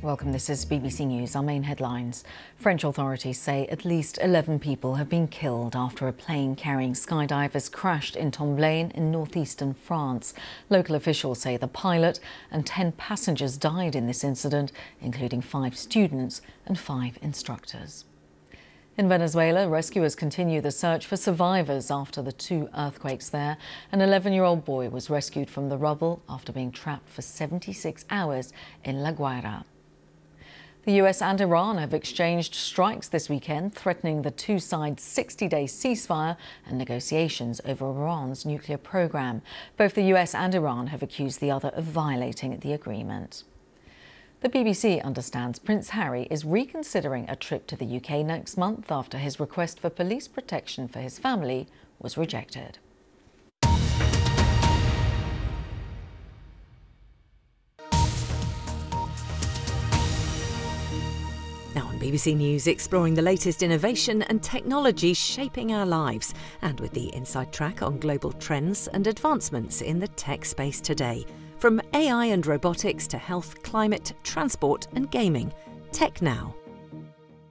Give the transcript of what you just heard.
Welcome, this is BBC News. Our main headlines. French authorities say at least 11 people have been killed after a plane carrying skydivers crashed in Tomblaine in northeastern France. Local officials say the pilot and 10 passengers died in this incident, including 5 students and 5 instructors. In Venezuela, rescuers continue the search for survivors after the 2 earthquakes there. An 11-year-old boy was rescued from the rubble after being trapped for 76 hours in La Guaira. The US and Iran have exchanged strikes this weekend, threatening the two sides' 60-day ceasefire and negotiations over Iran's nuclear program. Both the US and Iran have accused the other of violating the agreement. The BBC understands Prince Harry is reconsidering a trip to the UK next month after his request for police protection for his family was rejected. Now on BBC News, exploring the latest innovation and technology shaping our lives, and with the inside track on global trends and advancements in the tech space today. From AI and robotics to health, climate, transport and gaming. Tech Now.